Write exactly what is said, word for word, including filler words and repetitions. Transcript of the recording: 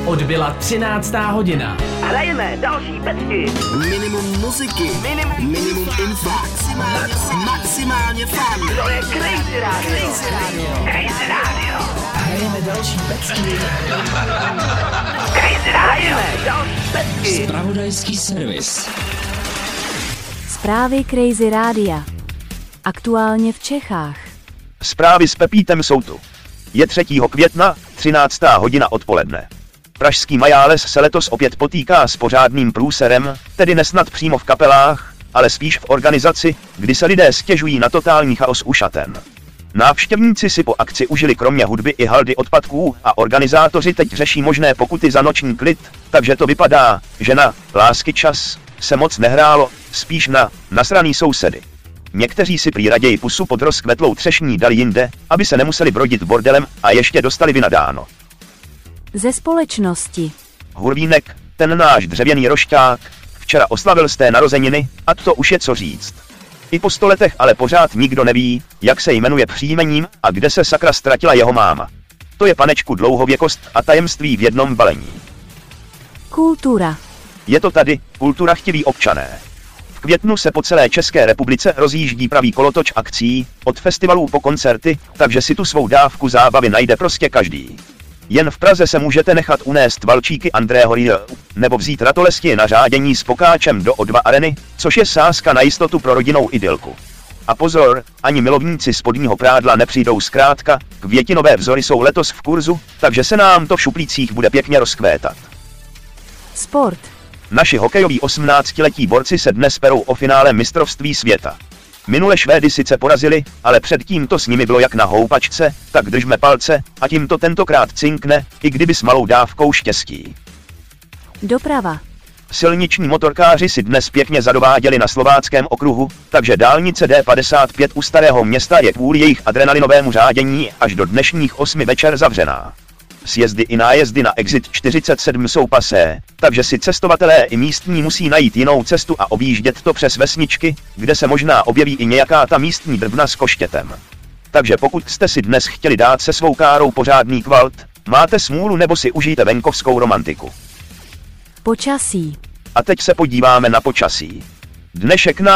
Odbyla třináctá hodina. Hrajeme další pecky. Minimum muziky, minimum, minimum info, maximálně, maximálně fun. To je Crazy Radio. Crazy Radio. Crazy Radio. Hrajeme další pecky. Crazy Radio. Hrajeme další pecky. Zpravodajský servis. Zprávy Crazy Rádia. Aktuálně v Čechách. Zprávy s Pepítem jsou tu. Je třetího května, třináctá hodina odpoledne. Pražský Majáles se letos opět potýká s pořádným průserem, tedy nesnad přímo v kapelách, ale spíš v organizaci, kdy se lidé stěžují na totální chaos u šaten. Návštěvníci si po akci užili kromě hudby i haldy odpadků a organizátoři teď řeší možné pokuty za noční klid, takže to vypadá, že na lásky čas se moc nehrálo, spíš na nasraný sousedy. Někteří si prý raději pusu pod rozkvetlou třešní dali jinde, aby se nemuseli brodit bordelem a ještě dostali vynadáno. Ze společnosti. Hurvínek, ten náš dřevěný rošťák, včera oslavil sté narozeniny, a to už je co říct. I po sto letech ale pořád nikdo neví, jak se jmenuje příjmením a kde se sakra ztratila jeho máma. To je panečku dlouhověkost a tajemství v jednom balení. Kultura. Je to tady, kultura chtiví občané. V květnu se po celé České republice rozjíždí pravý kolotoč akcí, od festivalů po koncerty, takže si tu svou dávku zábavy najde prostě každý. Jen v Praze se můžete nechat unést valčíky Andrého Rieu, nebo vzít ratolesti na řádění s pokáčem do O dva Areny, což je sázka na jistotu pro rodinnou idylku. A pozor, ani milovníci spodního prádla nepřijdou zkrátka, květinové vzory jsou letos v kurzu, takže se nám to v šuplících bude pěkně rozkvétat. Sport. Naši hokejoví osmnáctiletí borci se dnes perou o finále mistrovství světa. Minule Švédy sice porazili, ale předtím to s nimi bylo jak na houpačce, tak držme palce, a tím to tentokrát cinkne, i kdyby s malou dávkou štěstí. Doprava. Silniční motorkáři si dnes pěkně zadováděli na slováckém okruhu, takže dálnice D padesát pět u Starého Města je kvůli jejich adrenalinovému řádění až do dnešních osmi večer zavřená. Sjezdy i nájezdy na Exit čtyřicet sedm jsou pasé, takže si cestovatelé i místní musí najít jinou cestu a objíždět to přes vesničky, kde se možná objeví i nějaká ta místní drbna s koštětem. Takže pokud jste si dnes chtěli dát se svou károu pořádný kvalt, máte smůlu nebo si užijte venkovskou romantiku. Počasí. A teď se podíváme na počasí. Dnešek nám